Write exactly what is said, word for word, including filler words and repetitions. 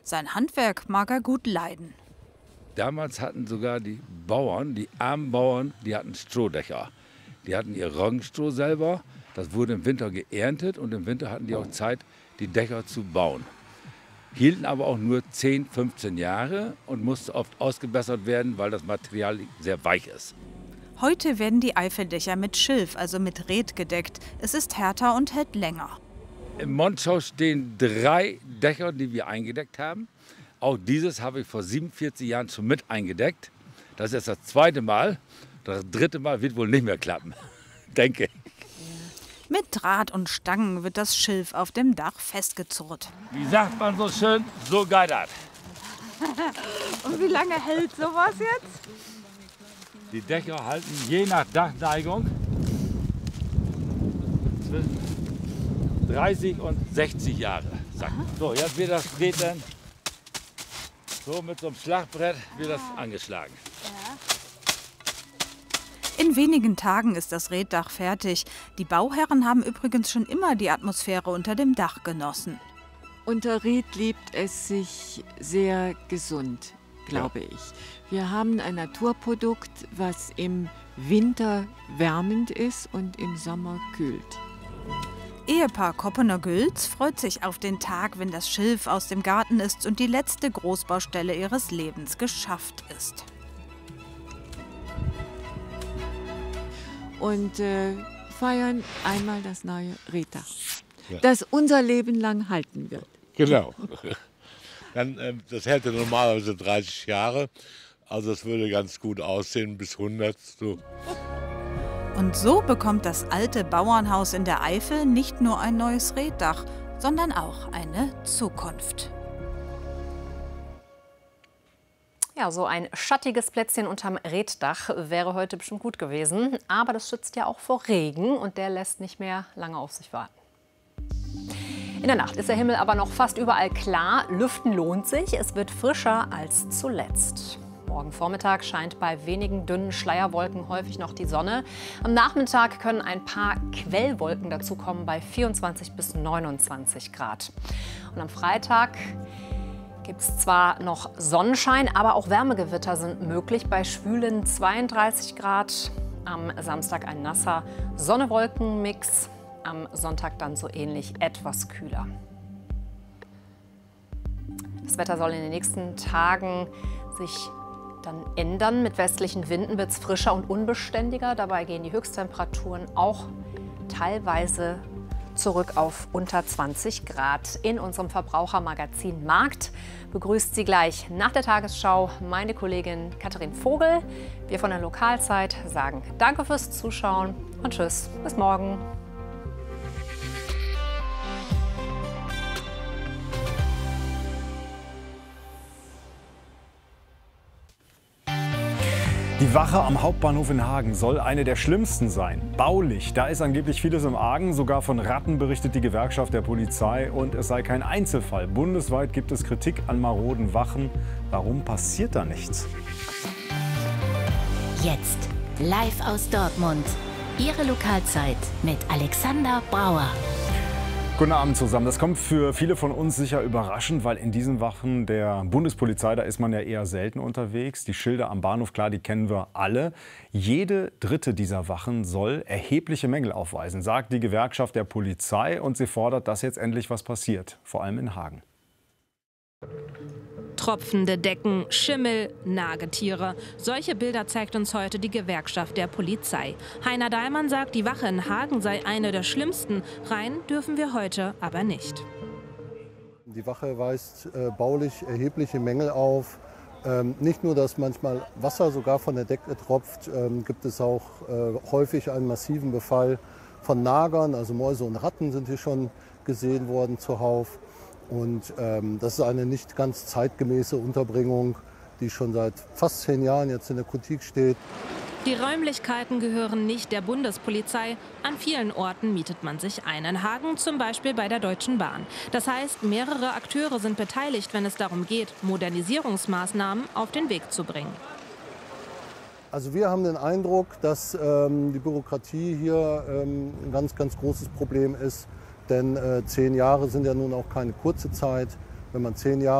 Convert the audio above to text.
Sein Handwerk mag er gut leiden. Damals hatten sogar die Bauern, die armen Bauern, die hatten Strohdächer. Die hatten ihr Roggenstroh selber, das wurde im Winter geerntet und im Winter hatten die auch Zeit, die Dächer zu bauen. Hielten aber auch nur zehn, fünfzehn Jahre und mussten oft ausgebessert werden, weil das Material sehr weich ist. Heute werden die Eifeldächer mit Schilf, also mit Red, gedeckt. Es ist härter und hält länger. Im Monschau stehen drei Dächer, die wir eingedeckt haben. Auch dieses habe ich vor siebenundvierzig Jahren schon mit eingedeckt. Das ist jetzt das zweite Mal. Das dritte Mal wird wohl nicht mehr klappen, denke ich. Mit Draht und Stangen wird das Schilf auf dem Dach festgezurrt. Wie sagt man so schön, so geidert. Und wie lange hält sowas jetzt? Die Dächer halten je nach Dachneigung zwischen dreißig und sechzig Jahre. Sagt man. So, jetzt wird das treten. So mit so einem Schlagbrett wird das angeschlagen. In wenigen Tagen ist das Reddach fertig. Die Bauherren haben übrigens schon immer die Atmosphäre unter dem Dach genossen. Unter Red lebt es sich sehr gesund, glaube ich. Wir haben ein Naturprodukt, was im Winter wärmend ist und im Sommer kühlt. Ehepaar Koppener-Gülz freut sich auf den Tag, wenn das Schilf aus dem Garten ist und die letzte Großbaustelle ihres Lebens geschafft ist. Und äh, feiern einmal das neue Reddach, Ja. das unser Leben lang halten wird. Genau. Dann, ähm, das hält ja normalerweise dreißig Jahre. Also das würde ganz gut aussehen bis hundert. So. Und so bekommt das alte Bauernhaus in der Eifel nicht nur ein neues Reddach, sondern auch eine Zukunft. Ja, so ein schattiges Plätzchen unterm Reddach wäre heute bestimmt gut gewesen. Aber das schützt ja auch vor Regen und der lässt nicht mehr lange auf sich warten. In der Nacht ist der Himmel aber noch fast überall klar. Lüften lohnt sich. Es wird frischer als zuletzt. Morgen Vormittag scheint bei wenigen dünnen Schleierwolken häufig noch die Sonne. Am Nachmittag können ein paar Quellwolken dazukommen bei vierundzwanzig bis neunundzwanzig Grad. Und am Freitag gibt es zwar noch Sonnenschein, aber auch Wärmegewitter sind möglich bei schwülen zweiunddreißig Grad. Am Samstag ein nasser Sonne-Wolken-Mix. Am Sonntag dann so ähnlich etwas kühler. Das Wetter soll in den nächsten Tagen sich dann ändern. Mit westlichen Winden wird es frischer und unbeständiger. Dabei gehen die Höchsttemperaturen auch teilweise zurück auf unter zwanzig Grad. In unserem Verbrauchermagazin Markt begrüßt Sie gleich nach der Tagesschau meine Kollegin Katharin Vogel. Wir von der Lokalzeit sagen Danke fürs Zuschauen und Tschüss, bis morgen. Die Wache am Hauptbahnhof in Hagen soll eine der schlimmsten sein. Baulich, da ist angeblich vieles im Argen. Sogar von Ratten berichtet die Gewerkschaft der Polizei. Und es sei kein Einzelfall. Bundesweit gibt es Kritik an maroden Wachen. Warum passiert da nichts? Jetzt live aus Dortmund. Ihre Lokalzeit mit Alexander Brauer. Guten Abend zusammen. Das kommt für viele von uns sicher überraschend, weil in diesen Wachen der Bundespolizei, da ist man ja eher selten unterwegs. Die Schilder am Bahnhof, klar, die kennen wir alle. Jede dritte dieser Wachen soll erhebliche Mängel aufweisen, sagt die Gewerkschaft der Polizei. Und sie fordert, dass jetzt endlich was passiert, vor allem in Hagen. Tropfende Decken, Schimmel, Nagetiere. Solche Bilder zeigt uns heute die Gewerkschaft der Polizei. Heiner Dahlmann sagt, die Wache in Hagen sei eine der schlimmsten. Rein dürfen wir heute aber nicht. Die Wache weist äh, baulich erhebliche Mängel auf. Ähm, nicht nur, dass manchmal Wasser sogar von der Decke tropft, ähm, gibt es auch äh, häufig einen massiven Befall von Nagern. Also Mäuse und Ratten sind hier schon gesehen worden zuhauf. Und ähm, das ist eine nicht ganz zeitgemäße Unterbringung, die schon seit fast zehn Jahren jetzt in der Kritik steht. Die Räumlichkeiten gehören nicht der Bundespolizei. An vielen Orten mietet man sich ein. In Hagen zum Beispiel bei der Deutschen Bahn. Das heißt, mehrere Akteure sind beteiligt, wenn es darum geht, Modernisierungsmaßnahmen auf den Weg zu bringen. Also wir haben den Eindruck, dass ähm, die Bürokratie hier ähm, ein ganz, ganz großes Problem ist. Denn äh, zehn Jahre sind ja nun auch keine kurze Zeit. Wenn man zehn Jahre